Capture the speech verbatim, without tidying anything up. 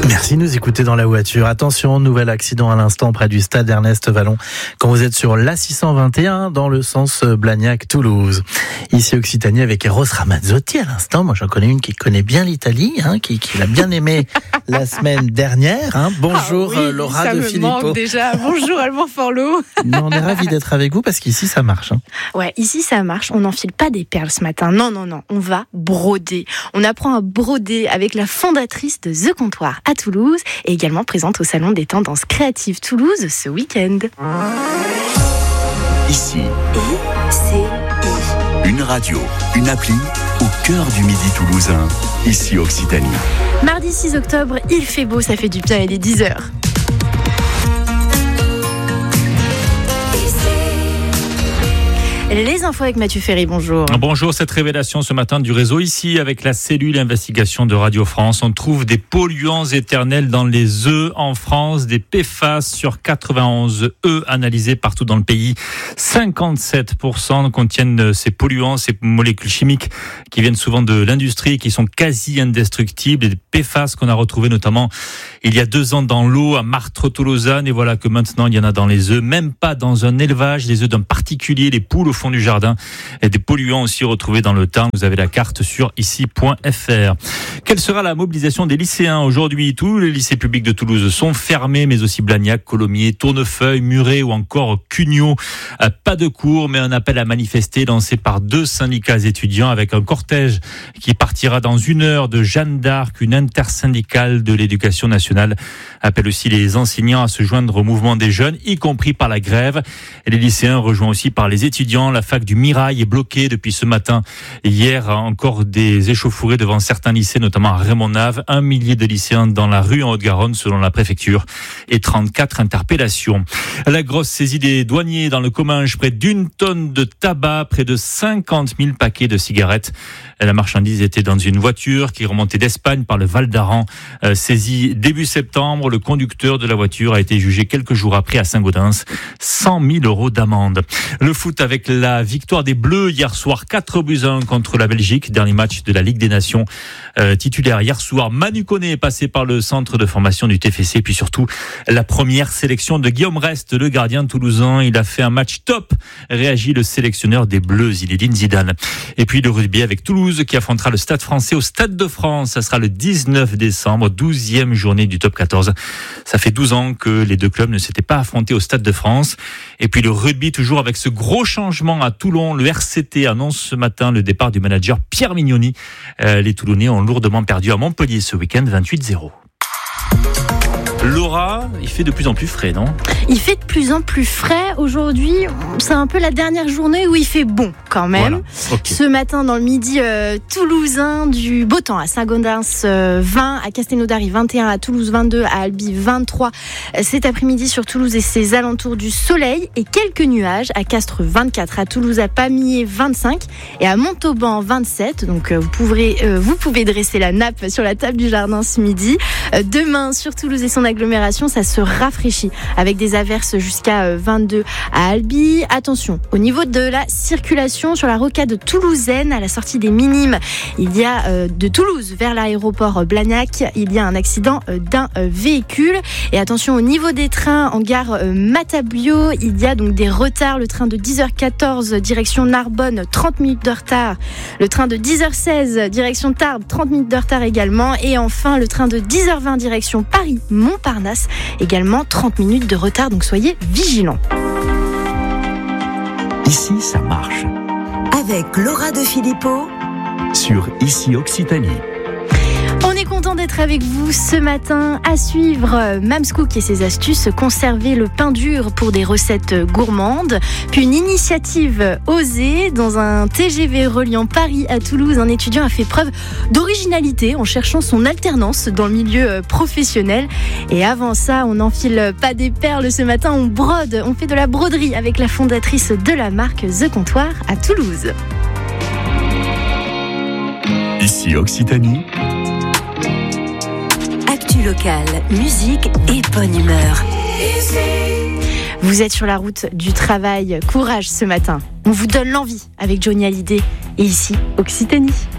Merci de nous écouter dans la voiture. Attention, nouvel accident à l'instant près du stade Ernest Vallon quand vous êtes sur l'A six cent vingt et un dans le sens Blagnac-Toulouse. Ici Occitanie avec Eros Ramazzotti à l'instant. Moi j'en connais une qui connaît bien l'Italie, hein, qui, qui l'a bien aimé la semaine dernière. Hein. Bonjour ah oui, Laura ça de me Filippo. manque déjà. Bonjour Alban Forlot. On est ravis d'être avec vous parce qu'ici ça marche. Hein. Ouais, ici ça marche. On n'enfile pas des perles ce matin. Non, non, non. On va broder. On apprend à broder avec la fondatrice de The Comptoir à Toulouse et également présente au Salon des Tendances Créatives Toulouse ce week-end. Ici, I C I. une radio, une appli au cœur du midi toulousain. Ici Occitanie. Mardi six octobre, il fait beau, ça fait du bien, il est dix heures. Les infos avec Mathieu Ferry, bonjour. Bonjour, cette révélation ce matin du réseau ici avec la cellule investigation de Radio France. On trouve des polluants éternels dans les œufs en France, des P F A S sur quatre-vingt-onze œufs analysés partout dans le pays. cinquante-sept pour cent contiennent ces polluants, ces molécules chimiques qui viennent souvent de l'industrie et qui sont quasi indestructibles. Des P F A S qu'on a retrouvés notamment il y a deux ans dans l'eau à Martres-Tolosane et voilà que maintenant il y en a dans les œufs, même pas dans un élevage, les œufs d'un particulier, les poules au fond du jardin et des polluants aussi retrouvés dans le Tarn. Vous avez la carte sur ici point f r. Quelle sera la mobilisation des lycéens aujourd'hui? Tous les lycées publics de Toulouse sont fermés, mais aussi Blagnac, Colomiers, Tournefeuille, Muret ou encore Cugnot. Pas de cours, mais un appel à manifester lancé par deux syndicats étudiants avec un cortège qui partira dans une heure de Jeanne d'Arc. Une intersyndicale de l'éducation nationale appelle aussi les enseignants à se joindre au mouvement des jeunes, y compris par la grève. Et les lycéens rejoints aussi par les étudiants. La fac du Mirail est bloquée depuis ce matin. Hier, encore des échauffourées devant certains lycées, notamment à Raymond-Nave. Un millier de lycéens dans la rue en Haute-Garonne, selon la préfecture, et trente-quatre interpellations. La grosse saisie des douaniers dans le Comminges, près d'une tonne de tabac, près de cinquante mille paquets de cigarettes. La marchandise était dans une voiture qui remontait d'Espagne par le Val d'Aran. Euh, saisie début septembre, le conducteur de la voiture a été jugé quelques jours après à Saint-Gaudens. cent mille euros d'amende. Le foot avec la victoire des Bleus hier soir, quatre buts à un contre la Belgique. Dernier match de la Ligue des Nations. Euh, titulaire hier soir, Manu Koné est passé par le centre de formation du T F C. Puis surtout, la première sélection de Guillaume Rest, le gardien toulousain. Il a fait un match top, réagit le sélectionneur des Bleus, Zinedine Zidane. Et puis le rugby avec Toulouse qui affrontera le Stade français au Stade de France. Ça sera le dix-neuf décembre, douzième journée du top quatorze. Ça fait douze ans que les deux clubs ne s'étaient pas affrontés au Stade de France. Et puis le rugby toujours avec ce gros changement à Toulon. Le R C T annonce ce matin le départ du manager Pierre Mignoni. Euh, les Toulonnais ont lourdement perdu à Montpellier ce week-end, vingt-huit zéro. Laura, il fait de plus en plus frais, non? Il fait de plus en plus frais. Aujourd'hui, c'est un peu la dernière journée où il fait bon quand même. Voilà. Okay. Ce matin, dans le midi euh, toulousain, du beau temps à Saint-Gaudens euh, vingt, à Castelnaudary vingt et un, à Toulouse vingt-deux, à Albi vingt-trois. Cet après-midi sur Toulouse et ses alentours, du soleil et quelques nuages. À Castres vingt-quatre, à Toulouse, à Pamiers vingt-cinq et à Montauban vingt-sept. Donc euh, vous, pourrez, euh, vous pouvez dresser la nappe sur la table du jardin ce midi. Euh, demain, sur Toulouse et son agglomération, ça se rafraîchit avec des averses jusqu'à vingt-deux à Albi. Attention, au niveau de la circulation sur la rocade toulousaine, à la sortie des Minimes, il y a euh, de Toulouse vers l'aéroport Blagnac, il y a un accident euh, d'un euh, véhicule. Et attention, au niveau des trains en gare euh, Matablio, il y a donc des retards. Le train de dix heures quatorze direction Narbonne, trente minutes de retard. Le train de dix heures seize direction Tarbes, trente minutes de retard également. Et enfin, le train de dix heures vingt direction Paris-Montparnasse, également trente minutes de retard, donc soyez vigilants. Ici, ça marche. Avec Laura de Filippo Sur Ici Occitanie. On est content d'être avec vous ce matin. À suivre, Mamscook et ses astuces, conserver le pain dur pour des recettes gourmandes. Puis une initiative osée. Dans un T G V reliant Paris à Toulouse, un étudiant a fait preuve d'originalité en cherchant son alternance dans le milieu professionnel. Et avant ça, on n'enfile pas des perles ce matin, on brode. On fait de la broderie avec la fondatrice de la marque The Comptoir à Toulouse. Ici Occitanie. Actu locale, musique et bonne humeur. Vous êtes sur la route du travail. Courage ce matin. On vous donne l'envie avec Johnny Hallyday et ici Occitanie.